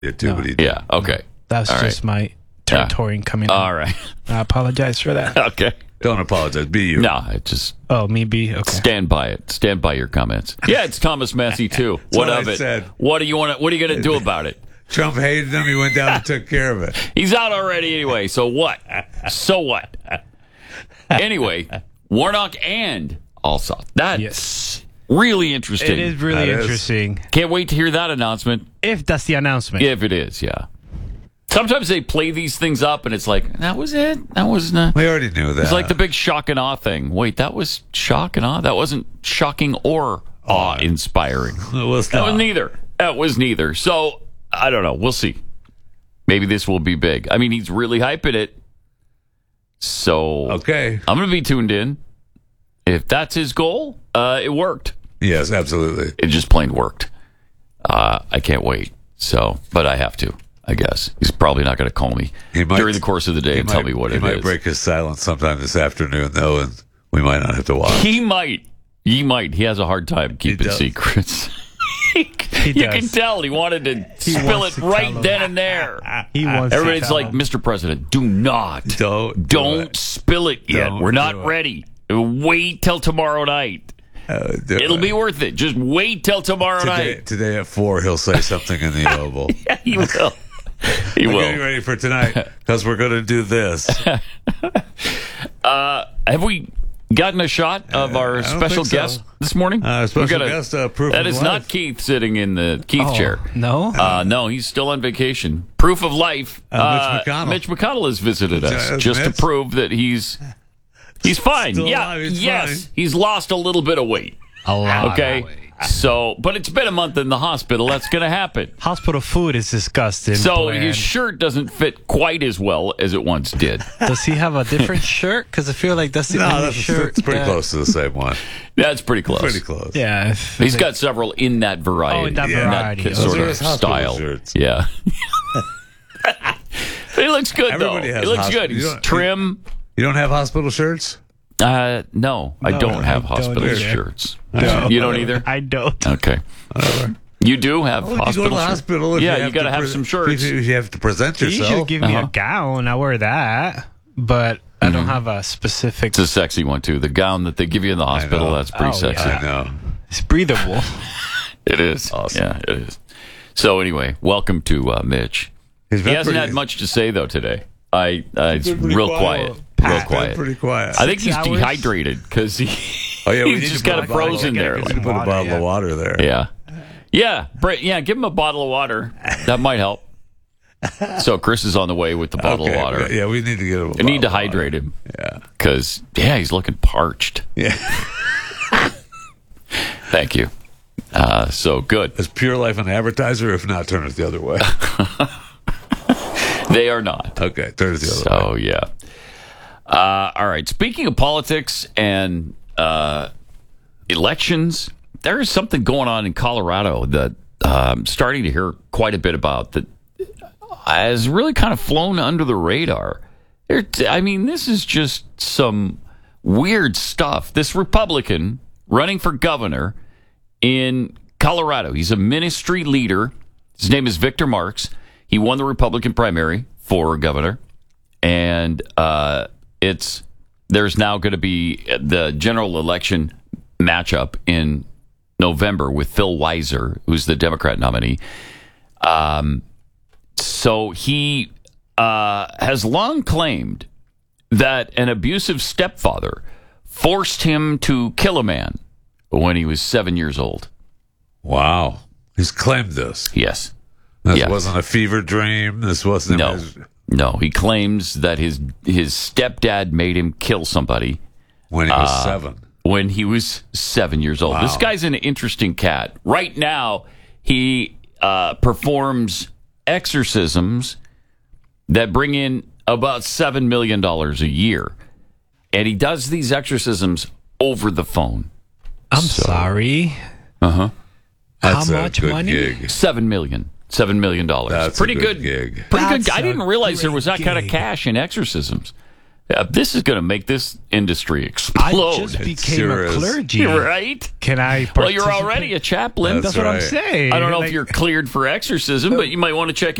did too, No. but he did. Yeah. Okay. That's All just my territorian coming All out. right. I apologize for that. Okay. Don't apologize. Be you. No, it just Oh, me be? Okay. stand by it. Stand by your comments. Yeah, it's Thomas Massey too. What what of I it? said. What do you want? What are you going to do about it? Trump hated him. He went down and took care of it. He's out already anyway. So what? So what? Anyway, Warnock and Alsop. That's really interesting. It is really That is. interesting. Can't wait to hear that announcement. If that's the announcement. If it is, yeah. Sometimes they play these things up and it's like, that was it? That wasn't We already knew that. It's like the big shock and awe thing. Wait, that was shock and awe? That wasn't shocking or awe-inspiring. It was That was not. neither. That was neither. So, I don't know. We'll see. Maybe this will be big. I mean, he's really hyping it. So, Okay. I'm going to be tuned in. If that's his goal, it worked. Yes, absolutely. It just plain worked. I can't wait. So, but I have to, I guess. He's probably not going to call me He might- during the course of the day and tell me what he it might is. break his silence sometime this afternoon, though, and we might not have to watch. He might. He might. He has a hard time keeping does. secrets. you does. can tell he wanted to spill wants it to right tell him. then and there. He wants Everybody's to like, Mr. President, do not. Don't do it. spill it yet. Don't We're do not it. ready. Wait till tomorrow night. Do It'll it. be worth it. Just wait till tomorrow night. Today at 4, he'll say something in the Oval. Yeah, he will. He We're getting will. ready for tonight because we're going to do this. Have we gotten a shot of our I don't special think so. guest this morning? Special We've got guest, proof That of is life. not Keith sitting in the Keith chair. No? No, he's still on vacation. Proof of life. Mitch McConnell. Mitch McConnell has visited us Mitch. just to prove that he's fine. Still Yeah, alive, he's yes, fine. he's lost a little bit of weight. A lot. Okay, so but it's been a month in the hospital. That's going to happen. Hospital food is disgusting. So bland. his shirt doesn't fit quite as well as it once did. Does he have a different shirt? Because I feel like that's the only that's shirt. pretty that- close to the same one. That's pretty close. Pretty close. Yeah. He's got several in that variety. Oh, in that Yeah. variety. That Those sort are of his hospital style. shirts. Yeah. He looks good Everybody though. has He looks hospital- good. you He's don't- trim. You don't have hospital shirts? No, I don't have I hospital don't either. shirts. No. You don't either? I don't. Okay. You do have Well, you go to hospital the shirts? hospital. If Yeah, you you got to have some shirts. If you have to present You should yourself. give me Uh-huh. a gown. I wear that. But I don't have a specific. It's a sexy one, too. The gown that they give you in the hospital, know. that's pretty Oh, sexy. yeah. I know. It's breathable. It is. Awesome. Yeah, it is. So anyway, welcome to Mitch. He's He been hasn't pretty- had much to say, though, today. It's been pretty real quiet. quiet. He's Real been quiet. pretty quiet. I think he's 6 hours? dehydrated because Oh, yeah, we he's need just to put kind of a bottle- frozen there. We like- need to put a Water, bottle yeah. of water there. Yeah. Yeah, give him a bottle of water. That might help. So Chris is on the way with the bottle of water. Yeah, we need to get him. I need to hydrate him. Yeah. Because, he's looking parched. Yeah. Thank you. So good. Is Pure Life an advertiser? If not, turn it the other way. They are not. Okay, turn it the other way. So, yeah. All right. Speaking of politics and elections, there is something going on in Colorado that I'm starting to hear quite a bit about that has really kind of flown under the radar. This is just some weird stuff. This Republican running for governor in Colorado, he's a ministry leader. His name is Victor Marx. He won the Republican primary for governor. And there's now going to be the general election matchup in November with Phil Weiser, who's the Democrat nominee. So he has long claimed that an abusive stepfather forced him to kill a man when he was 7 years old. Wow. He's claimed this. Yes. This Yeah. wasn't a fever dream. This wasn't. No. He claims that his stepdad made him kill somebody When he was 7. when he was 7 years old. Wow. This guy's an interesting cat. Right now, he performs exorcisms that bring in about $7 million a year. And he does these exorcisms over the phone. I'm sorry. That's How a much good money? gig. $7 million. $7 million. That's Pretty a good gig. Pretty good. That's I didn't a realize there was that great kind of gig. cash in exorcisms. This is going to make this industry I explode. just became sure a is. clergy. Right? Can I Well, you're participate? already a chaplain. That's what I'm right. saying. I don't know if Like- you're cleared for exorcism, but you might want to check